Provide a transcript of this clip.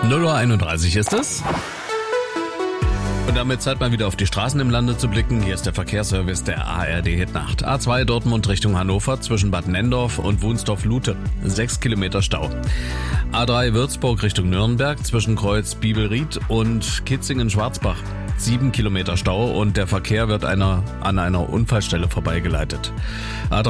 0:31 Uhr ist es. Und damit Zeit mal wieder auf die Straßen im Lande zu blicken. Hier ist der Verkehrsservice der ARD Hit-Nacht. A2 Dortmund Richtung Hannover zwischen Bad Nenndorf und Wunsdorf-Lute. 6 Kilometer Stau. A3 Würzburg Richtung Nürnberg zwischen Kreuz Biebelried und Kitzingen-Schwarzbach. 7 Kilometer Stau und der Verkehr wird an einer Unfallstelle vorbeigeleitet. A3